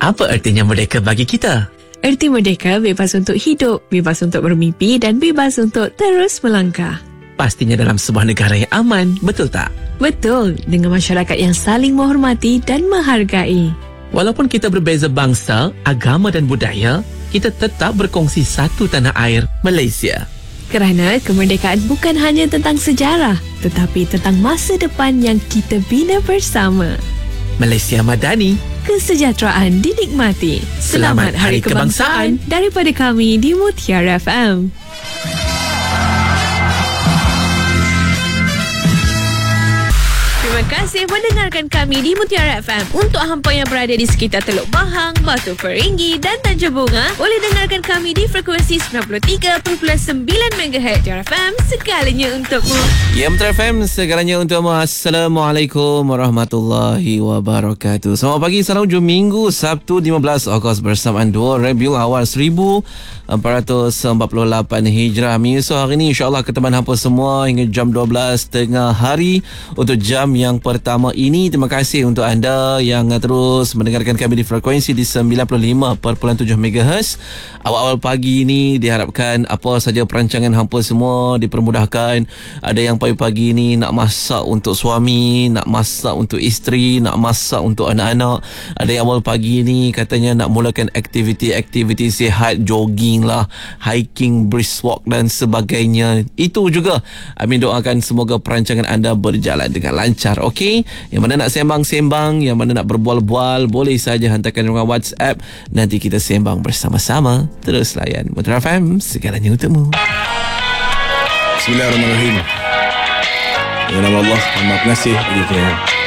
Apa artinya merdeka bagi kita? Erti merdeka bebas untuk hidup, bebas untuk bermimpi dan bebas untuk terus melangkah. Pastinya dalam sebuah negara yang aman, betul tak? Betul, dengan masyarakat yang saling menghormati dan menghargai. Walaupun kita berbeza bangsa, agama dan budaya, kita tetap berkongsi satu tanah air, Malaysia. Kerana kemerdekaan bukan hanya tentang sejarah, tetapi tentang masa depan yang kita bina bersama. Malaysia Madani. Kesejahteraan dinikmati. Selamat Hari Kebangsaan daripada kami di Mutiara FM. Terima kasih mendengarkan kami di Mutiara FM. Untuk hampa yang berada di sekitar Teluk Bahang, Batu Peringgi dan Tanjung Bunga, boleh dengarkan kami di frekuensi 93.9 MHz Mutiara FM, segalanya untukmu. Ya, Mutiara FM, segalanya untukmu. Assalamualaikum warahmatullahi wabarakatuh. Selamat pagi, salam hujung minggu, Sabtu 15 Ogos bersamaan 2 Rabiul Awal 1448 Hijrah. So hari ni insyaAllah keteman hampa semua hingga jam 12 tengah hari untuk jam yang pertama ini. Terima kasih untuk anda yang terus mendengarkan kami di frekuensi di 95.7 MHz. Awal-awal pagi ini diharapkan apa saja perancangan hampa semua dipermudahkan. Ada yang pagi-pagi ini nak masak untuk suami, nak masak untuk isteri, nak masak untuk anak-anak. Ada yang awal pagi ini katanya nak mulakan aktiviti-aktiviti sihat, jogging lah, hiking, brisk walk dan sebagainya. Itu juga Amin doakan semoga perancangan anda berjalan dengan lancar. Okey, yang mana nak sembang-sembang, yang mana nak berbual-bual, boleh saja hantarkan dengan WhatsApp. Nanti kita sembang bersama-sama. Terus layan Mutiara FM, segalanya untukmu. Bismillahirrahmanirrahim. Dengan nama Allah, Maha Pengasih lagi Penyayang.